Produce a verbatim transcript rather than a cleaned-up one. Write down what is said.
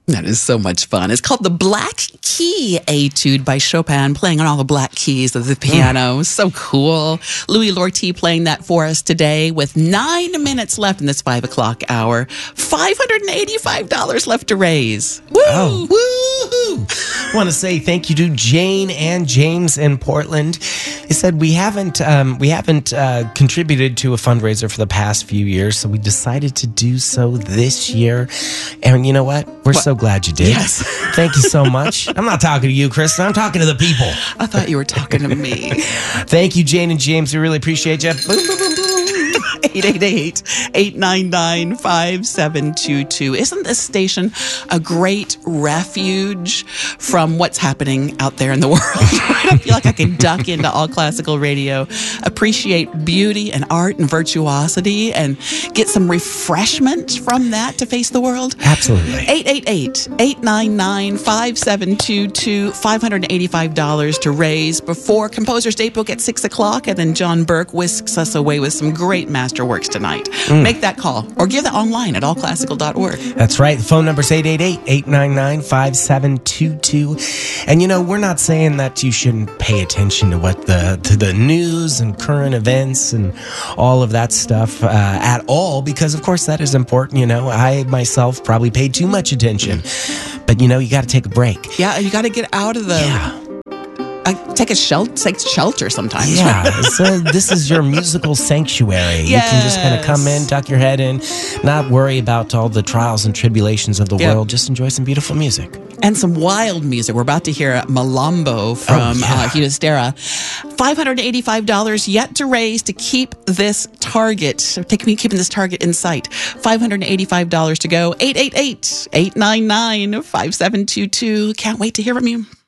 That is so much fun. It's called the Black Key Etude by Chopin, playing on all the black keys of the piano. Mm. So cool. Louis Lortie playing that for us today with nine minutes left in this five o'clock hour. five hundred eighty-five dollars left to raise. Woo! Oh. Woo! I want to say thank you to Jane and James in Portland. They said we haven't um, we haven't uh, contributed to a fundraiser for the past few years, so we decided to do so this year. And you know what? We're what? so glad you did. Yes. Thank you so much. I'm not talking to you, Kristen. I'm talking to the people. I thought you were talking to me. Thank you, Jane and James. We really appreciate you. Boom, boom, boom, boom. eight eight eight, eight nine nine, five seven two two. Isn't this station a great refuge from what's happening out there in the world? I feel like I can duck into All Classical Radio, appreciate beauty and art and virtuosity, and get some refreshment from that to face the world. Absolutely. eight eight eight, eight nine nine, five seven two two. five hundred eighty-five dollars to raise before Composer's Datebook at six o'clock, and then John Burke whisks us away with some great masterworks tonight. Mm. Make that call or give that online at all classical dot org. That's right. The phone number is eight eight eight, eight nine nine, five seven two two. And you know, we're not saying that you shouldn't pay attention to what the to the news and current events and all of that stuff uh, at all, because of course that is important. You know, I myself probably paid too much attention. Mm. But you know, you got to take a break. Yeah, you got to get out of the... Yeah. I take a shelter, take shelter sometimes. Yeah, so this is your musical sanctuary. Yes. You can just kind of come in, tuck your head in, not worry about all the trials and tribulations of the yep. world. Just enjoy some beautiful music. And some wild music. We're about to hear Malambo from oh, yeah. uh, Ginastera. five hundred eighty-five dollars yet to raise to keep this target, take me keeping this target in sight. five hundred eighty-five dollars to go. eight eight eight, eight nine nine, five seven two two. Can't wait to hear from you.